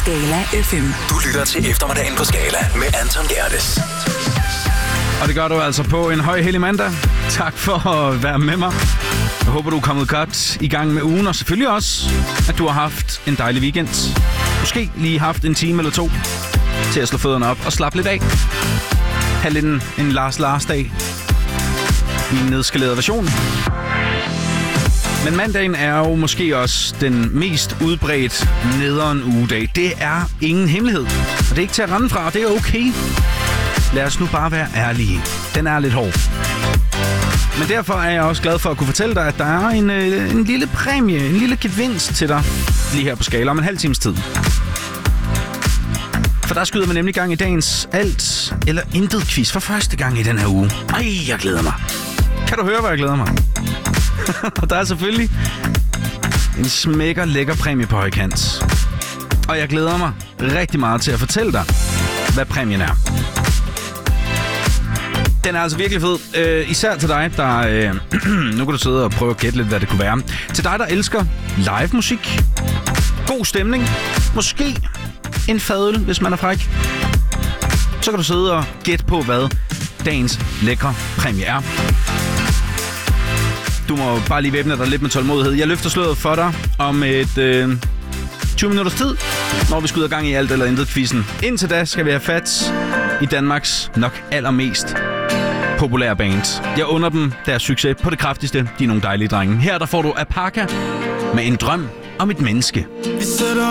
Skala FM. Du lytter til eftermiddagen på Skala med Anton Gerdes. Og det gør du altså på en højhellig mandag. Tak for at være med mig. Jeg håber, du er kommet godt i gang med ugen, og selvfølgelig også, at du har haft en dejlig weekend. Måske lige haft en time eller to til at slå fødderne op og slappe lidt af. Ha' lidt en Lars-dag i en nedskaleret version. Men mandagen er jo måske også den mest udbredt nederen ugedag. Det er ingen hemmelighed, og det er ikke til at rende fra, og det er okay. Lad os nu bare være ærlige. Den er lidt hård. Men derfor er jeg også glad for at kunne fortælle dig, at der er en lille præmie, en lille gevinst til dig lige her på Skala om en halv times tid. For der skyder man nemlig gang i dagens alt eller intet quiz for første gang i den her uge. Ej, jeg glæder mig. Kan du høre, hvor jeg glæder mig? Og der er selvfølgelig en smækker lækker præmie på højkant. Og jeg glæder mig rigtig meget til at fortælle dig, hvad præmien er. Den er altså virkelig fed. Især til dig, der... nu kan du sidde og prøve at gætte lidt, hvad det kunne være. Til dig, der elsker live musik. God stemning. Måske en fadøl, hvis man er fræk. Så kan du sidde og gætte på, hvad dagens lækre præmie er. Du må bare lige væbne dig lidt med tålmodighed. Jeg løfter sløret for dig om et 20 minutters tid, når vi skyder gang i alt eller intet quizzen. Indtil da skal vi have fat i Danmarks nok allermest populære band. Jeg under dem deres succes på det kraftigste. De er nogle dejlige drenge. Her der får du Apaka med En drøm om et menneske.